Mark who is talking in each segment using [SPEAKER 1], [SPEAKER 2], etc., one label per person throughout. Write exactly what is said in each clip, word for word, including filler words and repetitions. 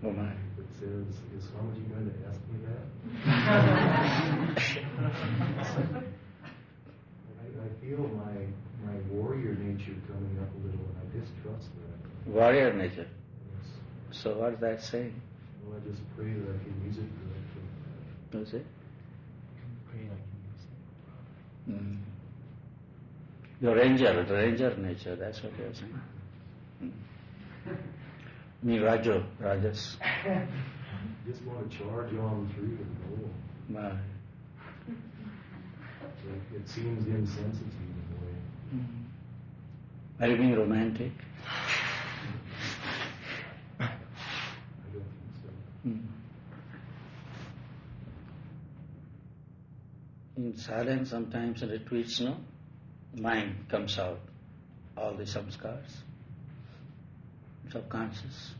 [SPEAKER 1] Oh my.
[SPEAKER 2] It says, is Swamiji going to ask me that? I, I feel my my warrior nature coming up a little, and I distrust that.
[SPEAKER 1] Warrior nature?
[SPEAKER 2] Yes.
[SPEAKER 1] So what is that saying?
[SPEAKER 2] Well, I just pray that I can use it correctly.
[SPEAKER 1] Is it?
[SPEAKER 3] Pray I can use it.
[SPEAKER 1] Mm. Your ranger, the ranger nature, that's what you're saying. Mm. Me Rajo, Rajas.
[SPEAKER 2] Just want to charge on through the goal.
[SPEAKER 1] My.
[SPEAKER 2] It, it seems insensitive in a way.
[SPEAKER 1] Mm. Are you being romantic?
[SPEAKER 2] I don't think so.
[SPEAKER 1] Mm. In silence, sometimes in retreats, no? Mind comes out, all the samskars, subconscious.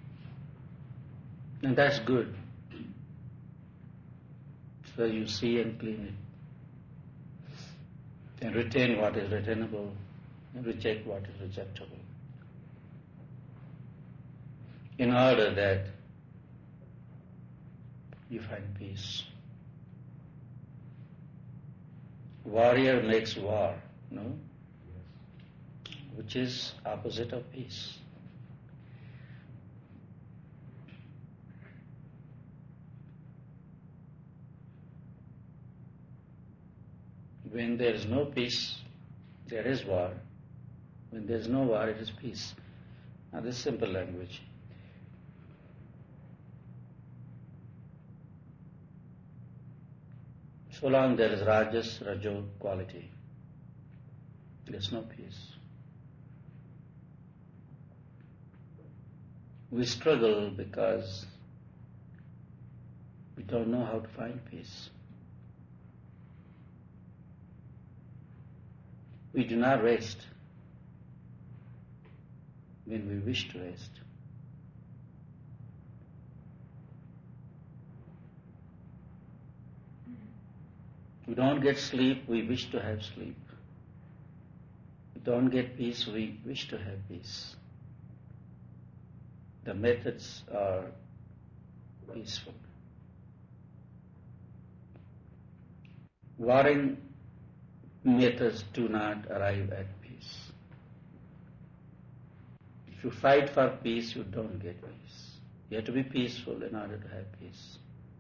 [SPEAKER 1] And that's good. So you see and clean it. And retain what is retainable and reject what is rejectable. In order that you find peace. Warrior makes war, no?
[SPEAKER 2] Yes.
[SPEAKER 1] Which is opposite of peace. When there is no peace, there is war. When there is no war, it is peace. Now this is simple language. So long there is rajas, rajo quality, there is no peace. We struggle because we don't know how to find peace. We do not rest when we wish to rest. We don't get sleep, we wish to have sleep. We don't get peace, we wish to have peace. The methods are peaceful. Warring methods do not arrive at peace. If you fight for peace, you don't get peace. You have to be peaceful in order to have peace.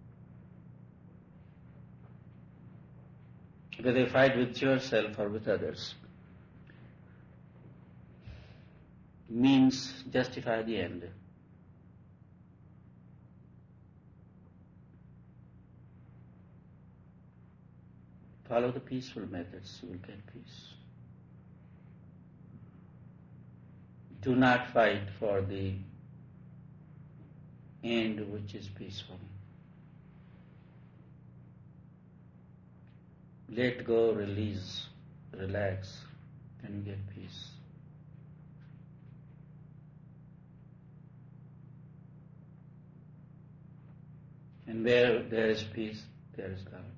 [SPEAKER 1] Whether you fight with yourself or with others, means justify the end. Follow the peaceful methods, you will get peace. Do not fight for the end which is peaceful. Let go, release, relax, and you get peace. And where there is peace, there is God.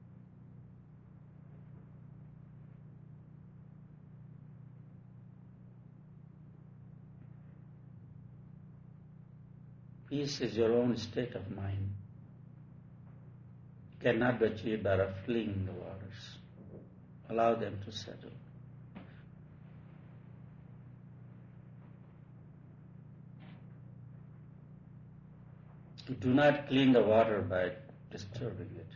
[SPEAKER 1] Peace is your own state of mind. It cannot be achieved by ruffling the waters. Allow them to settle. You do not clean the water by disturbing it.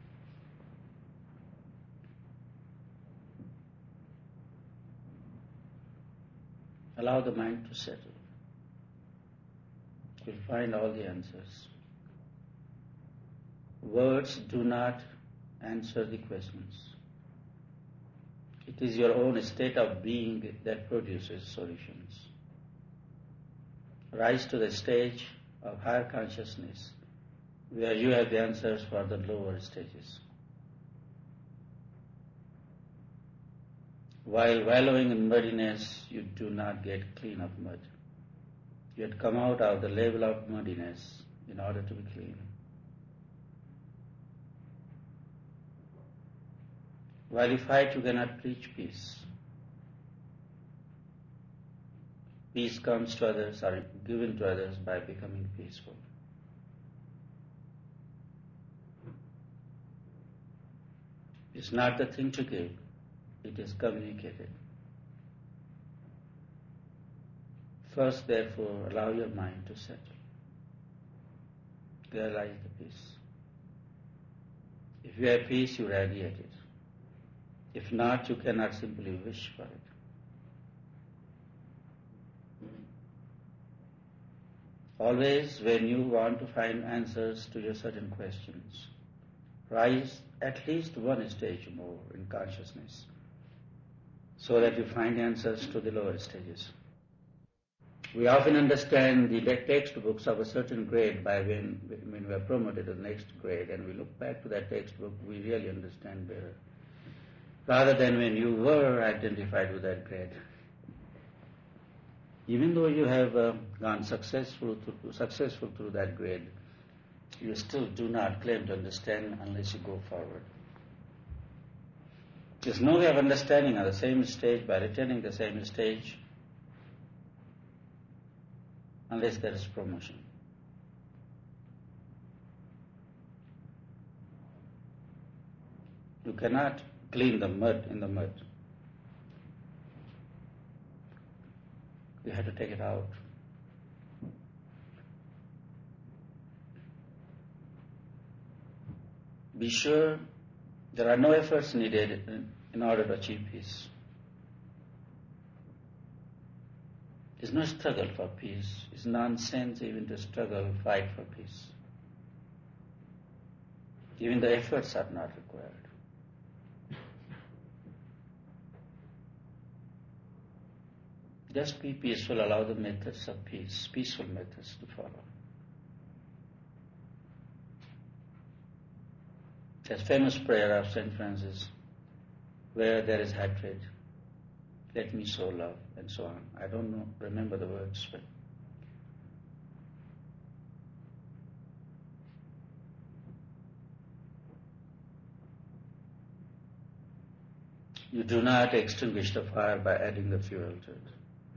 [SPEAKER 1] Allow the mind to settle. You'll find all the answers. Words do not answer the questions. It is your own state of being that produces solutions. Rise to the stage of higher consciousness where you have the answers for the lower stages. While wallowing in muddiness, you do not get clean of mud. You had come out of the level of muddiness in order to be clean. While you fight, you cannot preach peace. Peace comes to others or given to others by becoming peaceful. It's not the thing to give, it is communicated. First, therefore, allow your mind to settle. Realize the peace. If you have peace, you radiate it. If not, you cannot simply wish for it. Always, when you want to find answers to your certain questions, rise at least one stage more in consciousness so that you find answers to the lower stages. We often understand the textbooks of a certain grade by when, when we are promoted to the next grade, and we look back to that textbook, we really understand better, rather than when you were identified with that grade. Even though you have uh, gone successful through, successful through that grade, you still do not claim to understand unless you go forward. There's no way of understanding on the same stage by returning the same stage unless there is promotion. You cannot clean the mud in the mud. You have to take it out. Be sure there are no efforts needed in order to achieve peace. There's no struggle for peace. It's nonsense even to struggle, fight for peace. Even the efforts are not required. Just be peaceful, allow the methods of peace, peaceful methods to follow. There's famous prayer of Saint Francis, where there is hatred, let me sow love, and so on. I don't know, remember the words, but you do not extinguish the fire by adding the fuel to it.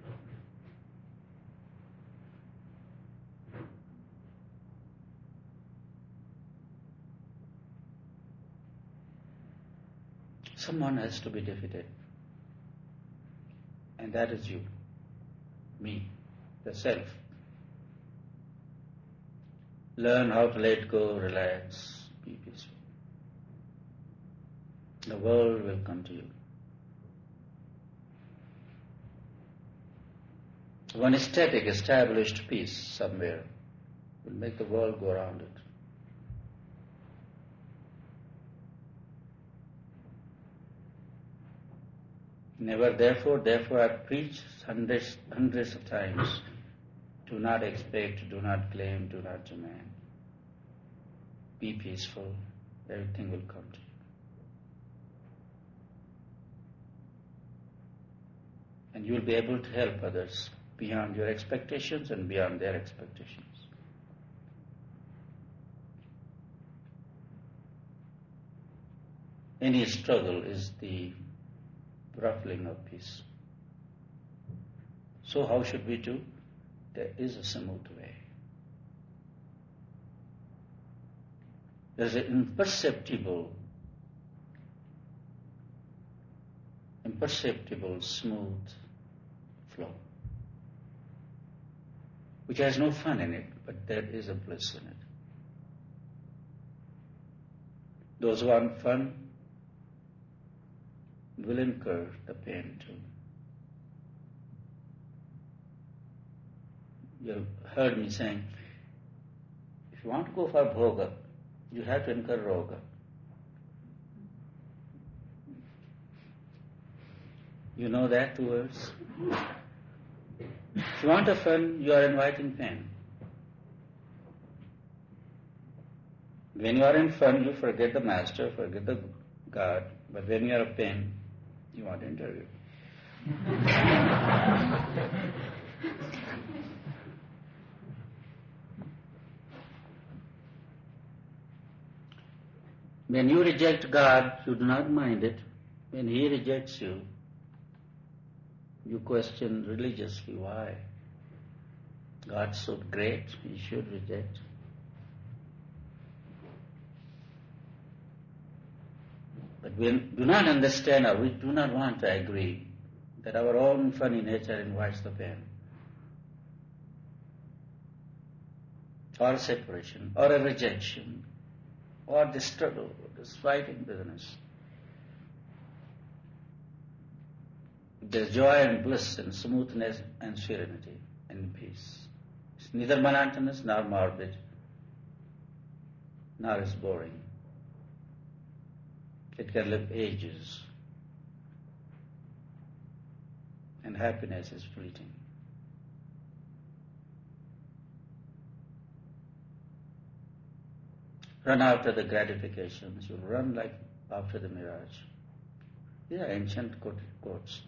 [SPEAKER 1] Someone has to be defeated. And that is you, me, the self. Learn how to let go, relax, be peaceful. The world will come to you. One static, established peace somewhere will make the world go around it. Never, therefore, therefore I preach hundreds, hundreds of times. Do not expect, do not claim, do not demand. Be peaceful, everything will come to you. And you will be able to help others beyond your expectations and beyond their expectations. Any struggle is the ruffling of peace. So how should we do? There is a smooth way. There is an imperceptible, imperceptible smooth flow, which has no fun in it, but there is a bliss in it. Those who want fun will incur the pain too. You heard me saying, if you want to go for bhoga, you have to incur roga. You know that two words? If you want a fun, you are inviting pain. When you are in fun, you forget the master, forget the God, but when you are in pain, you want to interview. When you reject God, you do not mind it. When He rejects you, you question religiously why. God so great, he should reject. But we do not understand or we do not want to agree that our own funny nature invites the pain, or separation, or a rejection, or the struggle, this fighting business. There's joy and bliss and smoothness and serenity and peace. It's neither monotonous nor morbid, nor is boring. It can live ages, and happiness is fleeting. Run after the gratifications, you'll run like after the mirage. These are ancient quotes.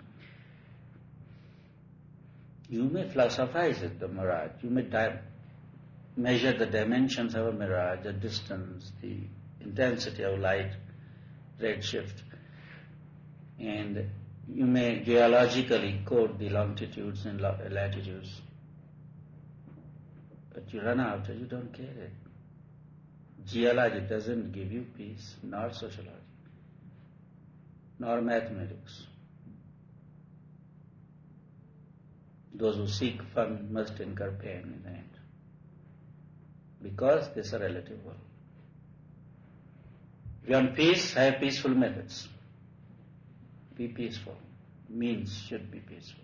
[SPEAKER 1] You may philosophize it, the mirage. You may di- measure the dimensions of a mirage, the distance, the intensity of light, redshift, and you may geologically code the longitudes and latitudes. But you run after, you don't get it. Geology doesn't give you peace, nor sociology, nor mathematics. Those who seek fun must incur pain in the end, because this is a relative world. If you want peace, have peaceful methods. Be peaceful. Means should be peaceful.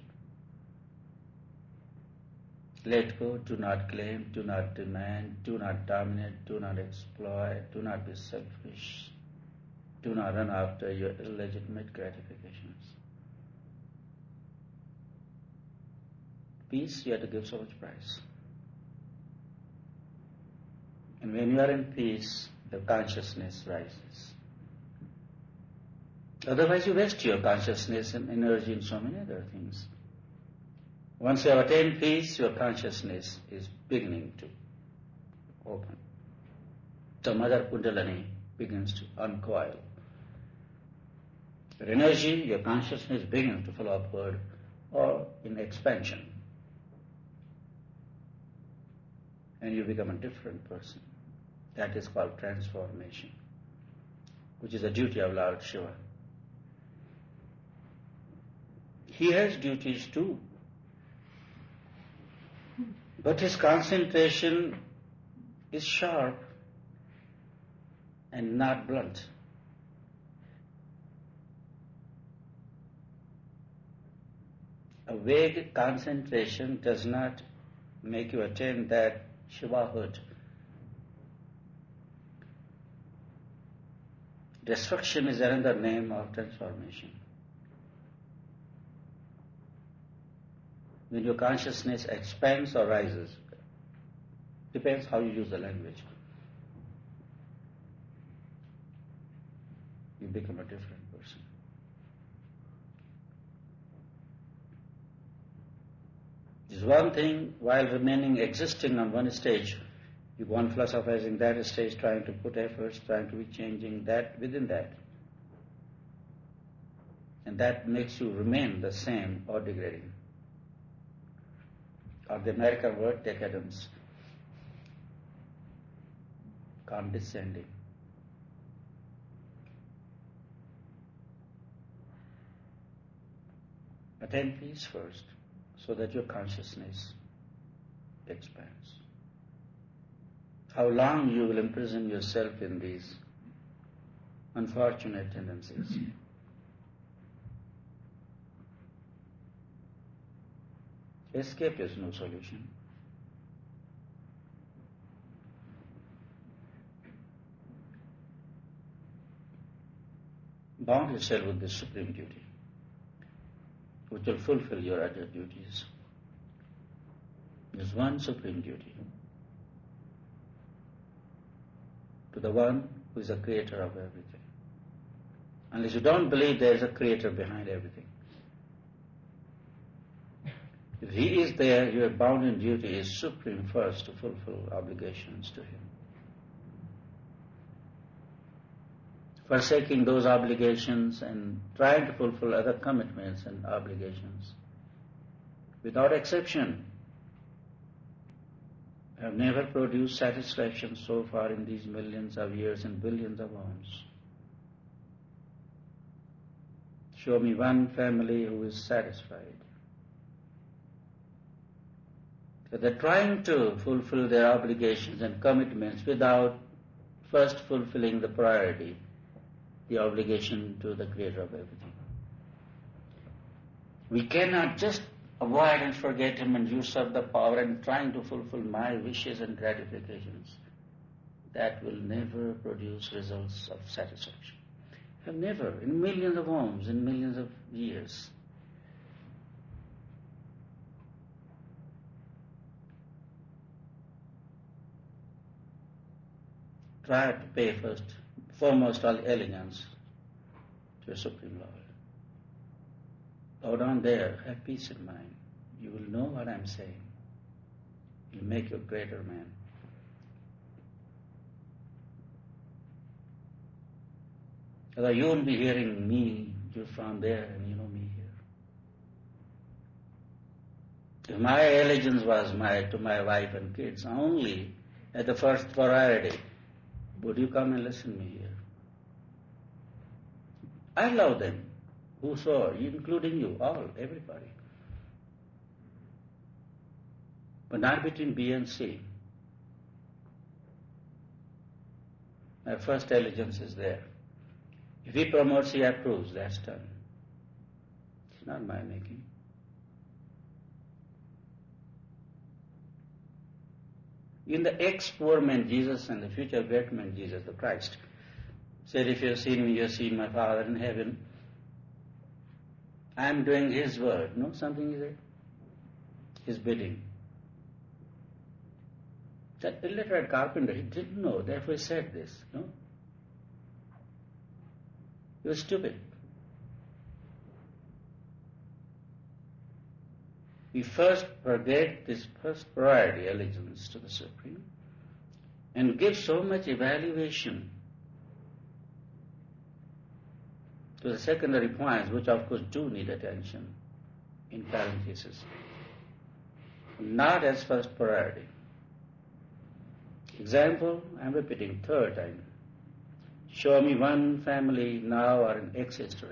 [SPEAKER 1] Let go, do not claim, do not demand, do not dominate, do not exploit, do not be selfish, do not run after your illegitimate gratifications. Peace, you have to give so much price. And when you are in peace, the consciousness rises. Otherwise, you waste your consciousness and energy in so many other things. Once you have attained peace, your consciousness is beginning to open. The mother Kundalini begins to uncoil. Your energy, your consciousness begins to flow upward or in expansion. And you become a different person. That is called transformation, which is the duty of Lord Shiva. He has duties too, but his concentration is sharp and not blunt. A vague concentration does not make you attain that Shivahood. Destruction is another name of transformation. When your consciousness expands or rises, depends how you use the language. You become a different person. It's one thing, while remaining existing on one stage, you go on philosophizing that stage, trying to put efforts, trying to be changing that within that. And that makes you remain the same or degrading. Or the American word, decadence. Condescending. Attain peace first, so that your consciousness expands. How long you will imprison yourself in these unfortunate tendencies? Escape is no solution. Bound yourself with this supreme duty, which will fulfill your other duties. There's one supreme duty, to the one who is the creator of everything. Unless you don't believe there is a creator behind everything. If he is there, your bounden duty is supreme first to fulfill obligations to him. Forsaking those obligations and trying to fulfill other commitments and obligations, without exception, have never produced satisfaction so far in these millions of years and billions of homes. Show me one family who is satisfied. So they're trying to fulfill their obligations and commitments without first fulfilling the priority, the obligation to the Creator of everything. We cannot just avoid and forget Him and usurp the power and trying to fulfill my wishes and gratifications. That will never produce results of satisfaction. Have never, in millions of homes, in millions of years. Try to pay first, foremost all allegiance to your Supreme Lord. Go down there, have peace in mind. You will know what I'm saying. You'll make you a greater man. Although you won't be hearing me, you're from there and you know me here. If my allegiance was my to my wife and kids only at the first priority, would you come and listen to me here? I love them, whosoever, including you, all, everybody. But not between B and C. My first allegiance is there. If he promotes, he approves, that's done. It's not my making. In the ex-poor man Jesus and the future great man Jesus, the Christ, said, if you have seen me, you have seen my Father in heaven. I am doing His word. No, something is there. His bidding. That illiterate carpenter, he didn't know, therefore he said this. No? He was stupid. We first forget this first priority, allegiance to the Supreme, and give so much evaluation to the secondary points, which of course do need attention in parenthesis, not as first priority. Example, I'm repeating third time. Show me one family now or in ex-history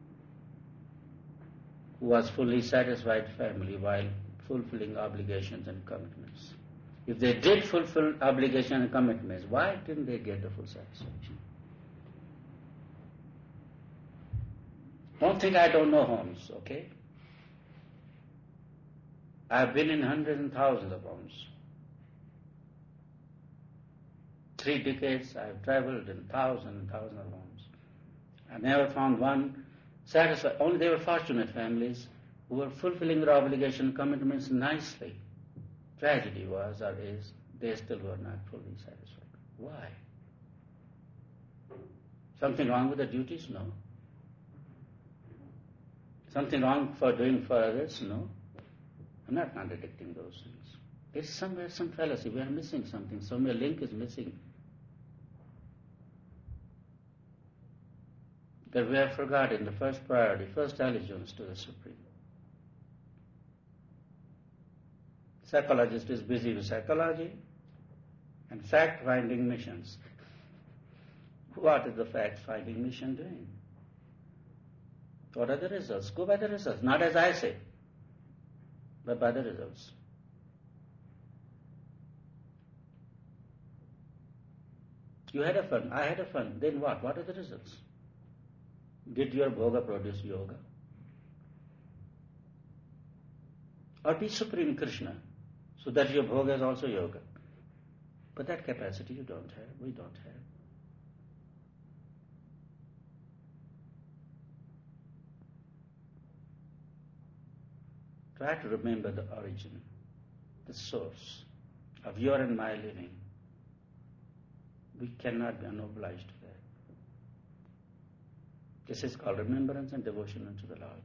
[SPEAKER 1] who was fully satisfied family while fulfilling obligations and commitments. If they did fulfill obligations and commitments, why didn't they get the full satisfaction? Don't think I don't know homes, okay? I've been in hundreds and thousands of homes. Three decades I've traveled in thousands and thousands of homes. I never found one satisfied. Only they were fortunate families who were fulfilling their obligation and commitments nicely. Tragedy was or is they still were not fully satisfied. Why? Something wrong with the duties? No. Something wrong for doing for others? No. I'm not contradicting those things. There's somewhere some fallacy. We are missing something. Somewhere link is missing. That we have forgotten the first priority, first allegiance to the Supreme. Psychologist is busy with psychology and fact-finding missions. What is the fact-finding mission doing? What are the results? Go by the results, not as I say, but by the results. You had a fun, I had a fun, then what? What are the results? Did your bhoga produce yoga? Or be Supreme Krishna, so that your bhoga is also yoga. But that capacity you don't have, we don't have. Try to remember the origin, the source of your and my living. We cannot be unobliged to that. This is called remembrance and devotion unto the Lord.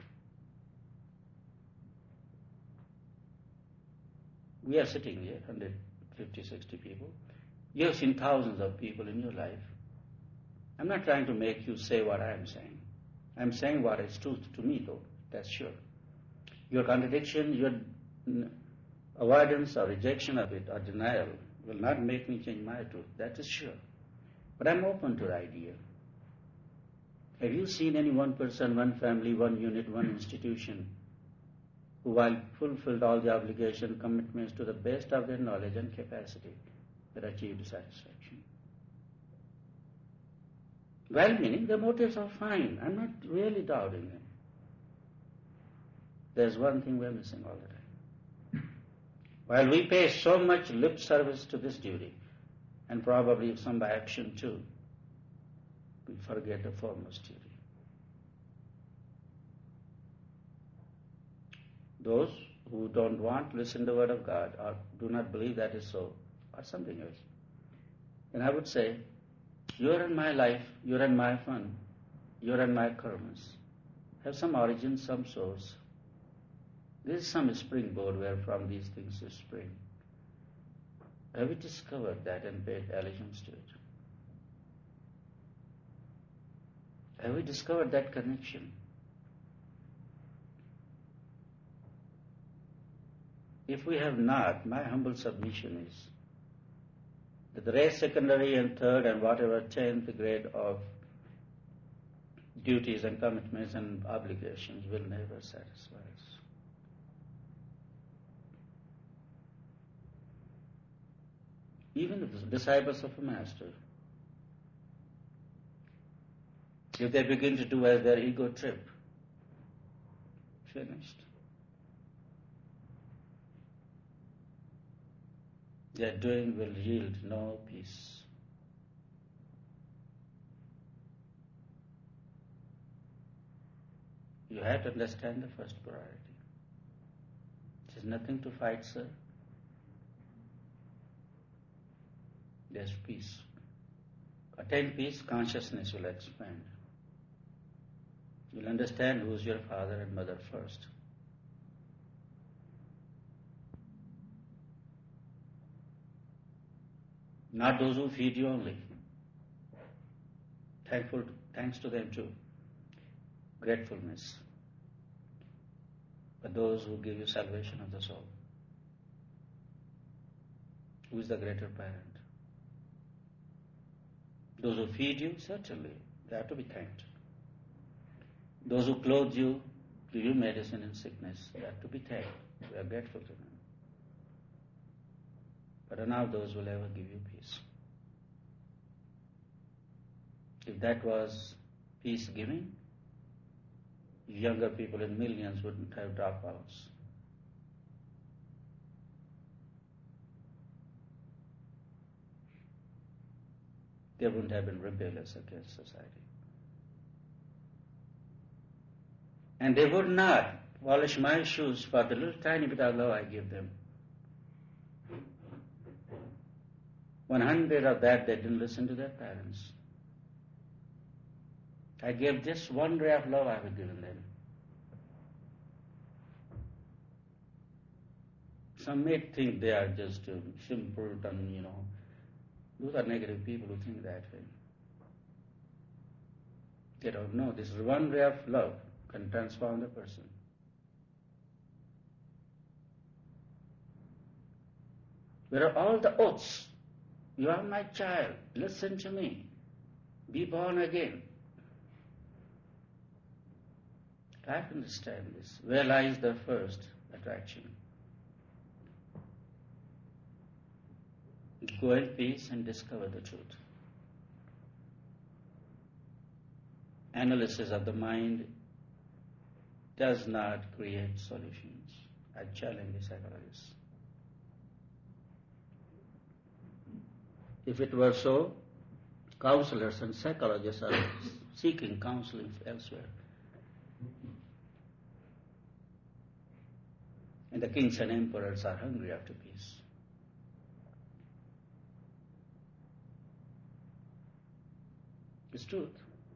[SPEAKER 1] We are sitting here, one hundred fifty, sixty people. You have seen thousands of people in your life. I'm not trying to make you say what I am saying. I'm saying what is truth to me, though, that's sure. Your contradiction, your avoidance or rejection of it or denial will not make me change my truth, that is sure. But I'm open to the idea. Have you seen any one person, one family, one unit, one institution who, while fulfilled all the obligation commitments to the best of their knowledge and capacity, that achieved satisfaction? Well-meaning, the motives are fine. I'm not really doubting them. There's one thing we're missing all the time. While we pay so much lip service to this duty, and probably some by action too, we forget the foremost duty. Those who don't want to listen to the word of God or do not believe that is so, or something else. And I would say, your and my life, your and my fun, your and my karmas have some origin, some source. There is some springboard where from these things spring. Have we discovered that and paid allegiance to it? Have we discovered that connection? If we have not, my humble submission is that the race secondary and third and whatever tenth grade of duties and commitments and obligations will never satisfy us. Even the disciples of a master, if they begin to do as their ego trip, finished. Their doing will yield no peace. You have to understand the first priority. There's nothing to fight, sir. There's peace. Attain peace, consciousness will expand. You'll understand who's your father and mother first. Not those who feed you only. Thankful, thanks to them too. Gratefulness. But those who give you salvation of the soul. Who is the greater parent? Those who feed you, certainly, they have to be thanked. Those who clothe you, give you medicine in sickness, they have to be thanked. We are grateful to them. But now those will ever give you peace. If that was peace giving, younger people in millions wouldn't have dropouts. They wouldn't have been rebellious against society. And they would not polish my shoes for the little tiny bit of love I give them. One hundred of that, they didn't listen to their parents. I gave just one ray of love I have given them. Some may think they are just uh, simple and, you know, those are negative people who think that way. They don't know. This one ray of love can transform the person. Where are all the oaths? You are my child. Listen to me. Be born again. I have to understand this. Where lies the first attraction? Go in peace and discover the truth. Analysis of the mind does not create solutions. I challenge the psychologists. If it were so, counselors and psychologists are seeking counseling elsewhere. And the kings and emperors are hungry after peace. It's truth.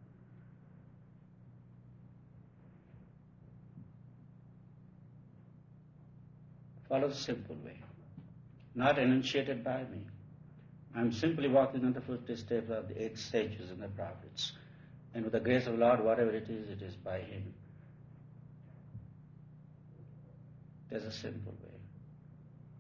[SPEAKER 1] Follow the simple way, not enunciated by me. I'm simply walking on the footsteps of the eight sages and the prophets. And with the grace of the Lord, whatever it is, it is by Him. There's a simple way.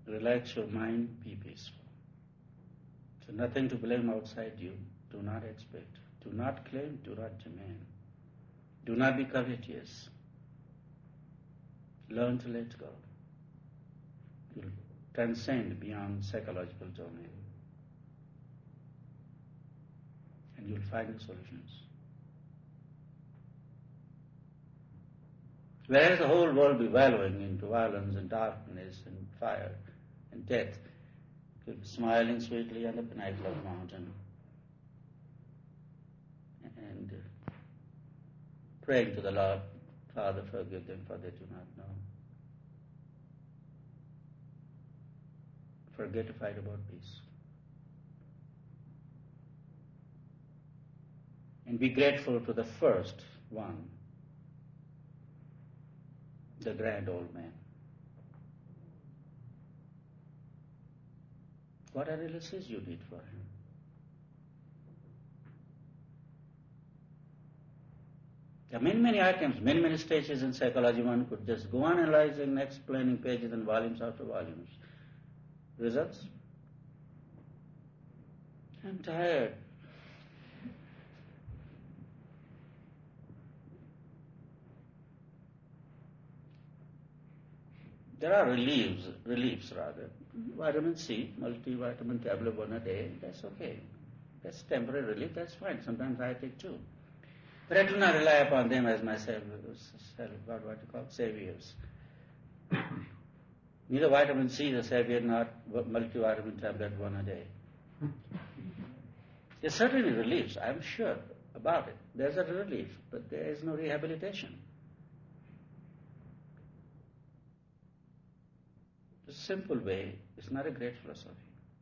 [SPEAKER 1] Relax your mind, be peaceful. So nothing to blame outside you. Do not expect. Do not claim, do not demand. Do not be covetous. Learn to let go. You'll transcend beyond psychological domain. And you'll find the solutions. Whereas the whole world be wallowing into violence and darkness and fire and death, you'll be smiling sweetly on the pinnacle of the mountain and uh, praying to the Lord, Father, forgive them, for they do not know. Forget to fight about peace. And be grateful to the first one, the grand old man. What analysis you did for him? There are many, many items, many, many stages in psychology. One could just go on analyzing, explaining pages and volumes after volumes. Results? I'm tired. There are reliefs, reliefs rather. Vitamin C, multivitamin tablet one a day, that's okay. That's temporary relief, that's fine. Sometimes I take two. But I do not rely upon them as my self, what what you call saviors. Neither vitamin C is a savior, not multivitamin tablet one a day. There's certainly reliefs, I'm sure about it. There's a relief, but there is no rehabilitation. The simple way is not a great philosophy.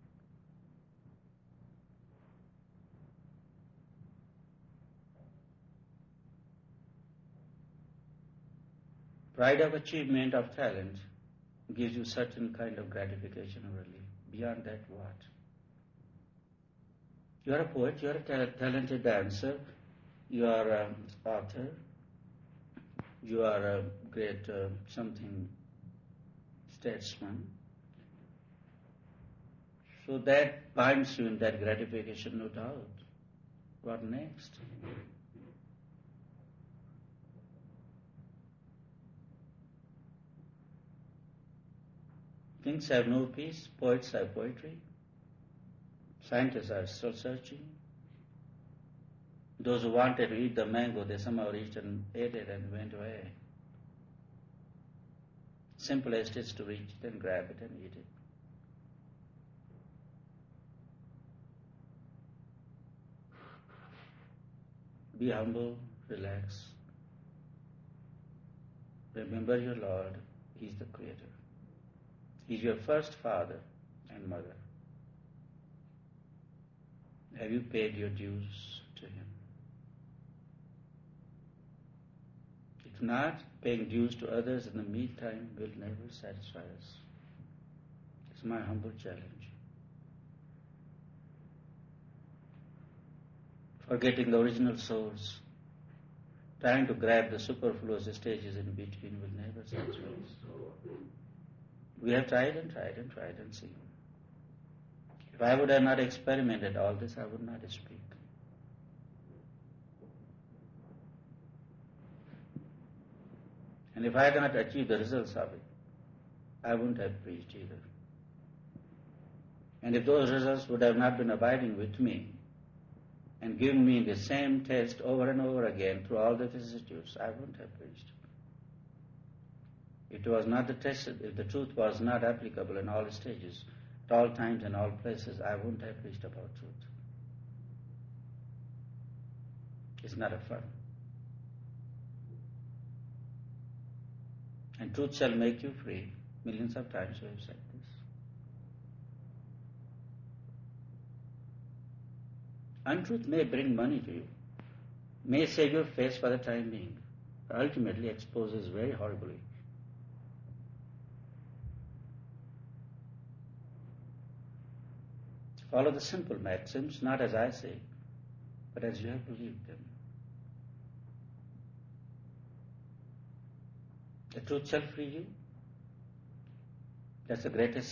[SPEAKER 1] Pride of achievement, of talent, gives you certain kind of gratification or relief. Beyond that, what? You are a poet, you are a ta- talented dancer, you are an author, you are a great uh, something statesman. So that binds you in that gratification, no doubt. What next? Kings have no peace, poets have poetry, scientists are still searching. Those who wanted to eat the mango, they somehow reached and ate it and went away. Simplest is to reach it and grab it and eat it. Be humble, relax. Remember your Lord, He is the Creator. He is your first father and mother. Have you paid your dues to Him? If not, paying dues to others in the meantime will never satisfy us. It's my humble challenge. Forgetting the original source, trying to grab the superfluous stages in between will never satisfy us. We have tried and tried and tried and seen. If I would have not experimented all this, I would not speak. And if I had not achieved the results of it, I wouldn't have preached either. And if those results would have not been abiding with me and given me the same test over and over again through all the vicissitudes, I wouldn't have preached. If it was not the test, if the truth was not applicable in all stages, at all times and all places, I wouldn't have preached about truth. It's not a fun. And truth shall make you free. Millions of times we have said this. Untruth may bring money to you, may save your face for the time being, but ultimately exposes very horribly. Follow the simple maxims, not as I say, but as you have believed them. The truth shall free you. That's the greatest